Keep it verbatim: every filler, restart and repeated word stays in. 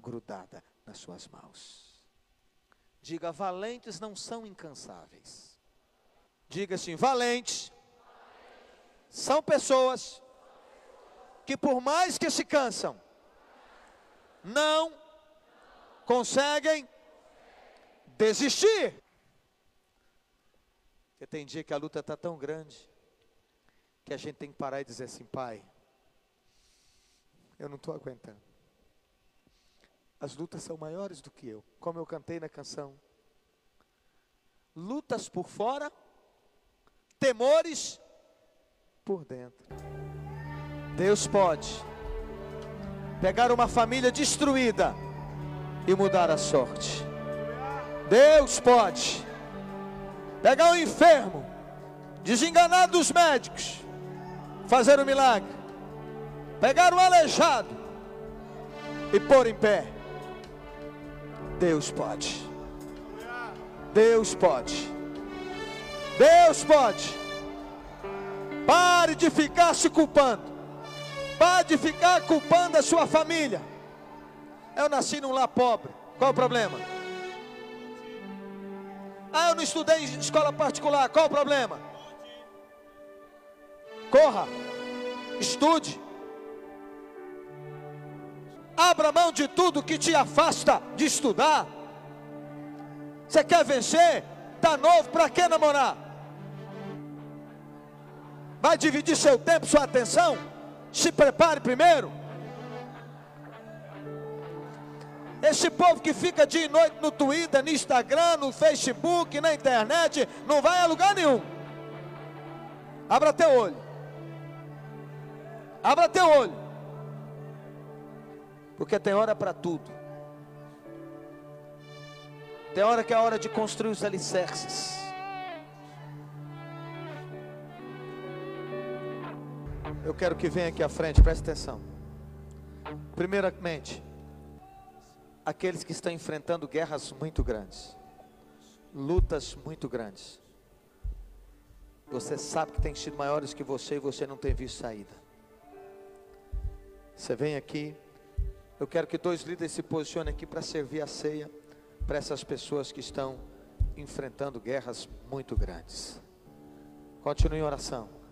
grudada nas suas mãos. Diga: valentes não são incansáveis. Diga assim: valentes são pessoas que, por mais que se cansam, não conseguem desistir. Porque tem dia que a luta está tão grande que a gente tem que parar e dizer assim: Pai, eu não estou aguentando. As lutas são maiores do que eu. Como eu cantei na canção: lutas por fora, temores por dentro. Deus pode pegar uma família destruída e mudar a sorte. Deus pode pegar um enfermo, desenganado dos médicos, fazer um milagre. Pegar um aleijado e pôr em pé. Deus pode. Deus pode. Deus pode. Pare de ficar se culpando. Pare de ficar culpando a sua família. Eu nasci num lar pobre. Qual o problema? Ah, eu não estudei em escola particular. Qual o problema? Corra. Estude. Abra mão de tudo que te afasta de estudar. Você quer vencer? Está novo, para que namorar? Vai dividir seu tempo, sua atenção? Se prepare primeiro. Esse povo que fica dia e noite no Twitter, no Instagram, no Facebook, na internet, não vai a lugar nenhum. Abra teu olho. Abra teu olho. Porque tem hora para tudo. Tem hora que é a hora de construir os alicerces. Eu quero que venha aqui à frente, preste atenção. Primeiramente, aqueles que estão enfrentando guerras muito grandes, lutas muito grandes. Você sabe que tem sido maiores que você e você não tem visto saída. Você vem aqui. Eu quero que dois líderes se posicionem aqui para servir a ceia para essas pessoas que estão enfrentando guerras muito grandes. Continue em oração.